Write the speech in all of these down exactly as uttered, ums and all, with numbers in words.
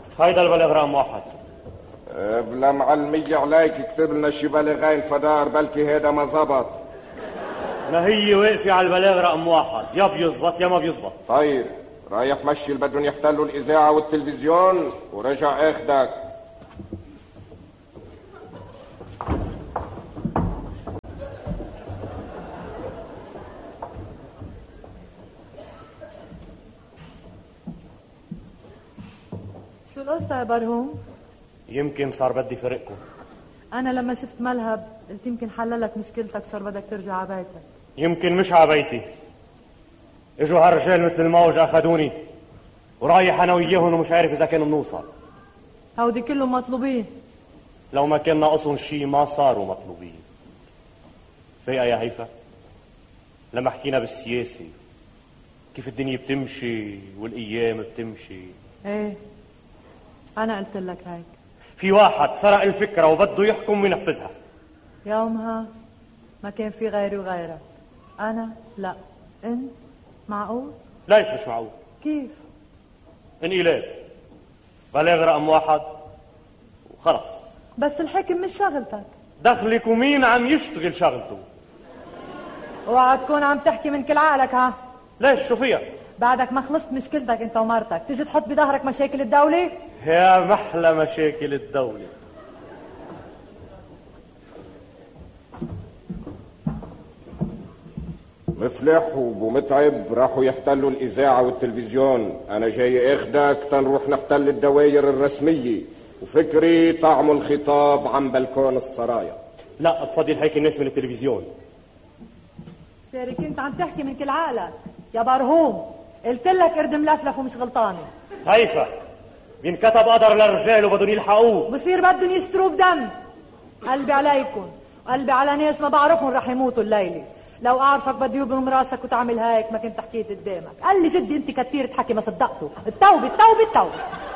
هيدا البلاغ رقم واحد. بلا معلمية عليك اكتب لنا شي بلاغين فدار، بلكي هيدا ما زبط. ما هي واقفة على البلاغ رقم واحد، يا بيزبط يا ما بيزبط. طيب رايح مشي اللي بدهم يحتلوا الإذاعة والتلفزيون ورجع اخدك. شو القصة يا برهوم؟ يمكن صار بدي فرقكم. أنا لما شفت ملهب قلت يمكن حللك مشكلتك صار بدك ترجع على بيتك. يمكن مش على بيتي. اجوا هالرجال مثل الموج اخذوني ورايح انا وياهم ومش عارف اذا كانوا بنوصل. هودي كلهم مطلوبين. لو ما كان ناقصهم شيء ما صاروا مطلوبين. فيقة يا هيفا لما حكينا بالسياسة كيف الدنيا بتمشي والايام بتمشي. ايه انا قلت لك هيك. في واحد سرق الفكرة وبده يحكم وينفذها. يومها ما كان في غيري وغيرك. انا لا. انت معقول؟ ليش مش معقول؟ كيف؟ انقلاب بلاغ رقم واحد وخلص. بس الحكم مش شغلتك. دخلك ومين عم يشتغل شغلته. اوعى تكون عم تحكي من كل عقلك. ها ليش شو فيها؟ بعدك ما خلصت مشكلتك انت ومرتك تيجي تحط بظهرك مشاكل الدولة؟ يا محلى مشاكل الدولة. مفلح وابو متعب راحوا يحتلوا الإذاعة والتلفزيون، أنا جاي اخدك تنروح نحتل الدواير الرسمية، وفكري طعم الخطاب عن بلكون السرايا. لا بفضل هيك الناس من التلفزيون. تاري كنت عم تحكي من كل عقلك يا برهوم. قلت لك ارد ملفلف ومش غلطانة. هيفا بينكتب قدر للرجال وبدهم يلحقوه. بصير بدهم يشتروه بدم. قلبي عليكم وقلبي على ناس ما بعرفهم رح يموتوا الليلة. لو اعرفك بدي يبرم راسك وتعمل هيك ما كنت حكيت قدامك. قال لي جدي انت كتير تحكي ما صدقته. التوبة التوبة التوبة.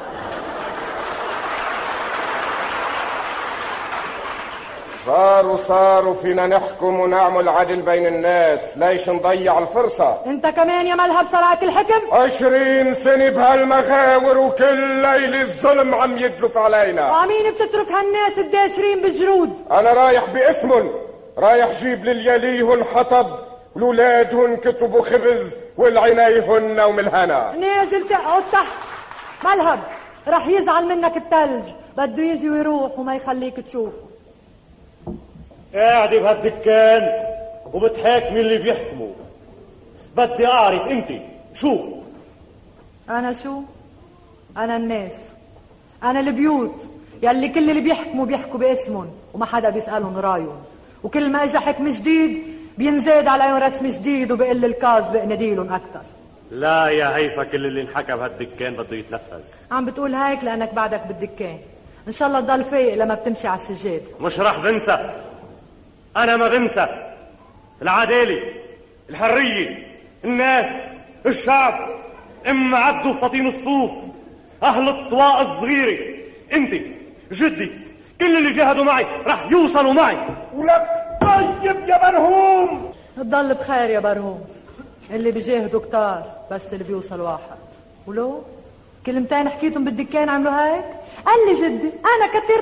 صاروا صاروا فينا نحكم ونعمل عدل بين الناس، ليش نضيع الفرصة؟ انت كمان يا ملهب سرقك الحكم؟ عشرين سنة بهالمغاور وكل ليلة الظلم عم يدلف علينا. وعمين بتترك هالناس الداشرين بالجرود؟ انا رايح باسمن، رايح جيب للياليهن حطب ولولادهن كتب وخبز والعينيهن نوم الهنا. نازل تقعد تحت. ملهب رح يزعل منك التلج، بده يجي ويروح وما يخليك تشوفه. قاعدة بهالدكان وبتحاكمي اللي بيحكموا. بدي اعرف انت شو؟ انا شو؟ انا الناس، انا البيوت يلي كل اللي بيحكموا بيحكوا باسمهم وما حدا بيسألهم رايهم، وكل ما اجا حكم جديد بينزاد عليهم رسم جديد وبقل الكاز بقنديلهم اكتر. لا يا هيفا كل اللي انحكى بهالدكان بده يتنفذ. عم بتقول هيك لانك بعدك بالدكان. ان شاء الله تضل فايق لما بتمشي على السجاد. مش رح بنسى. انا ما بنسى. العدالة، الحرية، الناس، الشعب، ام عبدو فطين الصوف، اهل الطواق الصغيرة، انت، جدي، كل اللي جاهدوا معي رح يوصلوا معي. ولك طيب يا برهوم. تضل بخير يا برهوم. اللي بيجاهدوا كتار بس اللي بيوصل واحد. ولو كلمتين حكيتهم بالدكان عملوا هيك؟ قال لي جدي انا كتير